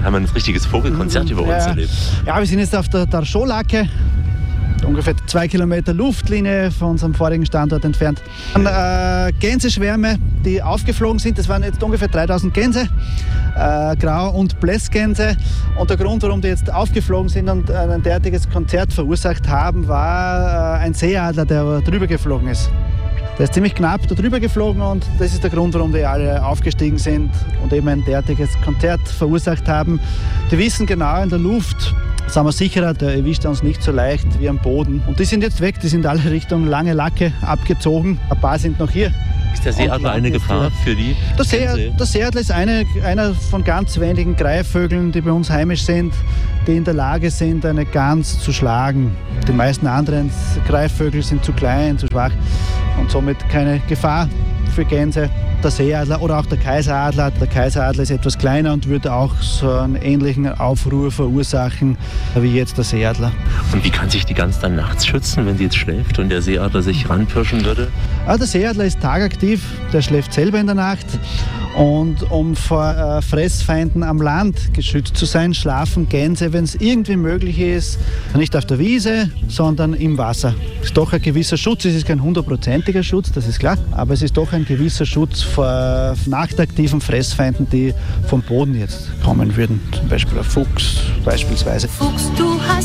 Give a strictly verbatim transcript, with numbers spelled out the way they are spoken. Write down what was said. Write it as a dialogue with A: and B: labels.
A: haben wir ein richtiges Vogelkonzert über uns
B: ja.
A: erlebt.
B: Ja, wir sind jetzt auf der Tarscholacke, ungefähr zwei Kilometer Luftlinie von unserem vorigen Standort entfernt. Und, äh, Gänseschwärme, die aufgeflogen sind, das waren jetzt ungefähr dreitausend Gänse, äh, Grau- und Blässgänse. Und der Grund, warum die jetzt aufgeflogen sind und ein derartiges Konzert verursacht haben, war äh, ein Seeadler, der drüber geflogen ist. Der ist ziemlich knapp da drüber geflogen und das ist der Grund, warum die alle aufgestiegen sind und eben ein derartiges Konzert verursacht haben. Die wissen genau, in der Luft sind wir sicherer, der erwischt uns nicht so leicht wie am Boden. Und die sind jetzt weg, die sind alle Richtung Lange Lacke abgezogen. Ein paar sind noch hier.
A: Ist der Seeadler eine Gefahr für die?
B: Der, See, der Seeadler ist eine, einer von ganz wenigen Greifvögeln, die bei uns heimisch sind, die in der Lage sind, eine Gans zu schlagen. Die meisten anderen Greifvögel sind zu klein, zu schwach und somit keine Gefahr für Gänse. Der Seeadler oder auch der Kaiseradler. Der Kaiseradler ist etwas kleiner und würde auch so einen ähnlichen Aufruhr verursachen wie jetzt der Seeadler.
A: Und wie kann sich die Gans dann nachts schützen, wenn sie jetzt schläft und der Seeadler sich ranpirschen würde?
B: Also der Seeadler ist tagaktiv, der schläft selber in der Nacht. Und um vor äh, Fressfeinden am Land geschützt zu sein, schlafen Gänse, wenn es irgendwie möglich ist, nicht auf der Wiese, sondern im Wasser. Das ist doch ein gewisser Schutz. Es ist kein hundertprozentiger Schutz, das ist klar, aber es ist doch ein gewisser Schutz vor nachtaktiven Fressfeinden, die vom Boden jetzt kommen würden. Zum Beispiel ein Fuchs beispielsweise.
C: Fuchs, du hast